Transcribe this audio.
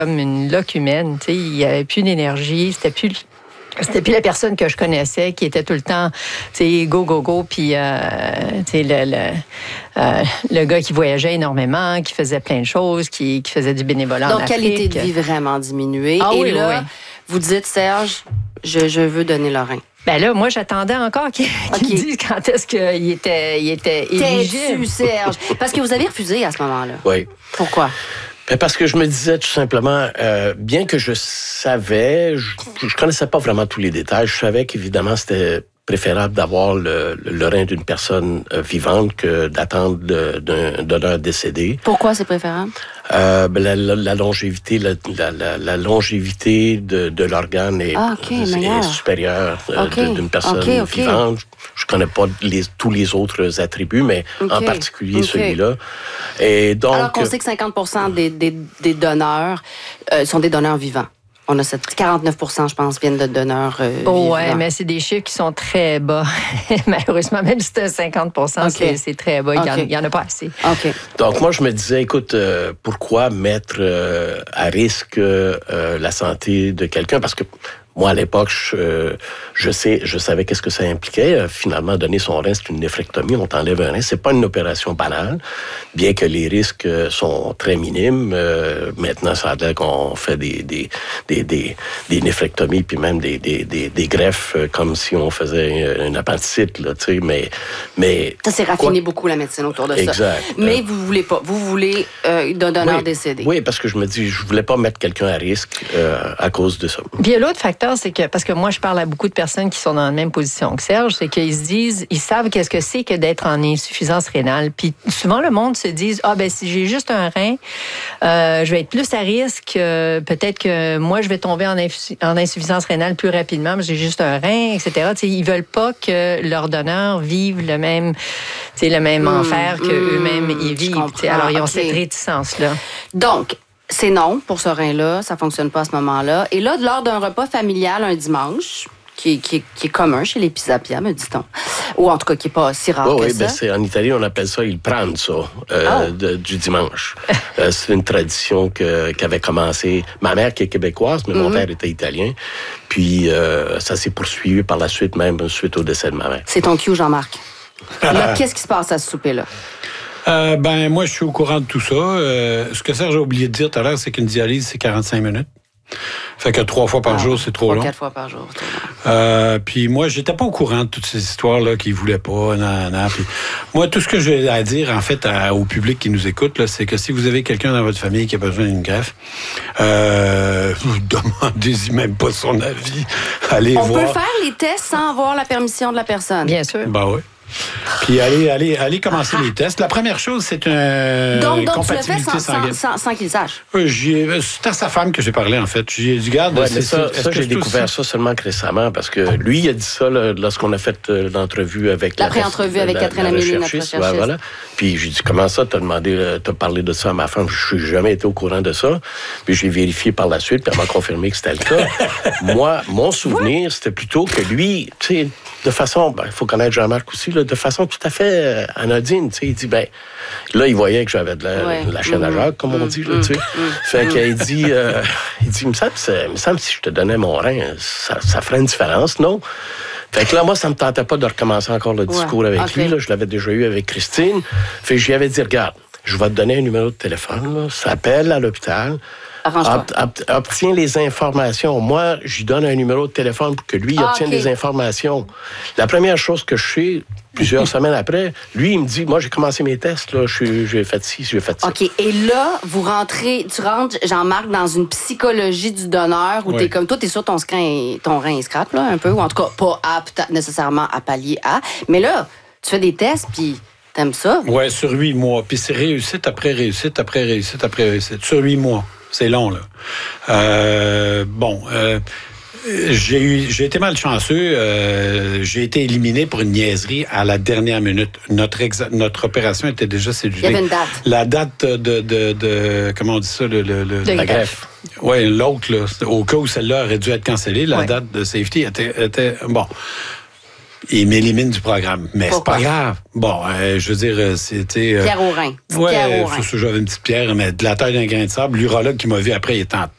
comme une loque humaine. Tu sais, il n'y avait plus d'énergie. C'était plus la personne que je connaissais qui était tout le temps, tu sais, go, go, go. Puis, tu sais, le gars qui voyageait énormément, qui faisait plein de choses, qui faisait du bénévolat en Afrique. Donc, qualité de vie vraiment diminuée. Ah, et oui, là, oui. vous dites, Serge, je veux donner le rein. Ben là, moi, j'attendais encore qu'il me dise quand est-ce qu'il était éligible. T'es-tu, Serge? Parce que vous avez refusé à ce moment-là. Oui. Pourquoi? Parce que je me disais tout simplement, bien que je savais, je connaissais pas vraiment tous les détails, je savais qu'évidemment c'était préférable d'avoir le rein d'une personne vivante que d'attendre d'un donneur décédé. Pourquoi c'est préférable? La longévité, la longévité de l'organe est supérieure d'une personne vivante. Je connais pas tous les autres attributs, mais en particulier celui-là. Et donc, alors qu'on sait que 50% des donneurs sont des donneurs vivants. On a 49%, je pense, viennent de donneurs vivants. Oui, mais c'est des chiffres qui sont très bas. Malheureusement, même si c'est 50%, c'est très bas. Il n'y en a pas assez. Donc, moi, je me disais, écoute, pourquoi mettre à risque la santé de quelqu'un? Parce que moi, à l'époque, je savais qu'est-ce que ça impliquait. Finalement, donner son rein, c'est une néphrectomie. On t'enlève un rein. C'est pas une opération banale, bien que les risques sont très minimes. Maintenant, ça a l'air qu'on fait des néphrectomies, puis même des greffes, comme si on faisait une appendicite, là, tu sais. Mais ça s'est raffiné beaucoup, la médecine, autour de ça. Mais vous voulez pas. Vous voulez d'un donneur décédé. Oui, parce que je me dis, je voulais pas mettre quelqu'un à risque à cause de ça. Puis l'autre facteur, c'est que, parce que moi, je parle à beaucoup de personnes qui sont dans la même position que Serge, c'est qu'ils se disent, ils savent qu'est-ce que c'est que d'être en insuffisance rénale. Puis souvent, le monde se dit, si j'ai juste un rein, je vais être plus à risque. Peut-être que moi, je vais tomber en insuffisance rénale plus rapidement, mais j'ai juste un rein, etc. T'sais, ils veulent pas que leurs donneurs vivent le même enfer qu'eux-mêmes y vivent. Alors, ils ont cette réticence-là. Donc, c'est non pour ce rein-là, ça fonctionne pas à ce moment-là. Et là, lors d'un repas familial un dimanche, qui est commun chez les Pisapia, me dit-on, ou en tout cas qui n'est pas si rare que ça. Oui, en Italie, on appelle ça il pranzo du dimanche. C'est une tradition qui avait commencé. Ma mère qui est québécoise, mais mon père était italien. Puis ça s'est poursuivi par la suite, même suite au décès de ma mère. C'est ton cue, Jean-Marc. Là, qu'est-ce qui se passe à ce souper-là? Moi, je suis au courant de tout ça. Ce que Serge a oublié de dire tout à l'heure, c'est qu'une dialyse, c'est 45 minutes. Fait que 3 fois par jour, c'est trop long. 4 fois par jour, c'est long. Puis moi, j'étais pas au courant de toutes ces histoires-là qu'ils voulaient pas. Puis moi, tout ce que j'ai à dire, en fait, au public qui nous écoute, là, c'est que si vous avez quelqu'un dans votre famille qui a besoin d'une greffe, vous demandez-y même pas son avis. Allez voir. On peut faire les tests sans avoir la permission de la personne. Bien sûr. Oui. Puis allez commencer les tests. La première chose, c'est une compatibilité sanguine. Sans qu'il sache. C'est à sa femme que j'ai parlé, en fait. J'ai dit, regarde, mais ça j'ai découvert ça seulement récemment, parce que lui, il a dit ça lorsqu'on a fait l'entrevue avec la pré-entrevue avec Catherine Amélie, notre recherchiste. Voilà. Puis j'ai dit, comment ça, t'as parlé de ça à ma femme? Je n'ai jamais été au courant de ça. Puis j'ai vérifié par la suite, puis elle m'a confirmé que c'était le cas. Moi, mon souvenir, c'était plutôt que lui, tu sais, de façon, il faut connaître Jean-Marc aussi, là, de façon tout à fait anodine, tu sais, il dit, là, il voyait que j'avais de la chaîne à Jacques, comme on dit, là, tu sais. Fait qu'il dit, il me semble si je te donnais mon rein, ça ferait une différence, non? Fait que là, moi, ça me tentait pas de recommencer encore le discours avec lui, là, je l'avais déjà eu avec Christine. Fait que je lui avais dit, regarde, je vais te donner un numéro de téléphone, là, ça appelle à l'hôpital. Obtient les informations. Moi, je lui donne un numéro de téléphone pour que lui obtienne les informations. La première chose que je fais, plusieurs semaines après, lui, il me dit, moi, j'ai commencé mes tests, là, j'ai fait ci, j'ai fait ça. OK. Et là, tu rentres, Jean-Marc, dans une psychologie du donneur où t'es comme toi, t'es sûr ton rein est scrap, là, un peu, ou en tout cas, pas apte nécessairement à pallier à. Mais là, tu fais des tests, puis t'aimes ça? Oui, sur 8 mois. Puis c'est réussite après réussite après réussite après réussite. Sur 8 mois. C'est long, là. J'ai été malchanceux. J'ai été éliminé pour une niaiserie à la dernière minute. Notre opération était déjà cédulée. Il y avait une date. La date de comment on dit ça? La greffe. Oui, l'autre, là. Au cas où celle-là aurait dû être cancellée, la date de safety était bon. Il m'élimine du programme. Mais c'est pas grave. Bon, je veux dire, c'était... Pierre au rein. Oui, j'avais une petite pierre, mais de la taille d'un grain de sable. L'urologue qui m'a vu après, il était en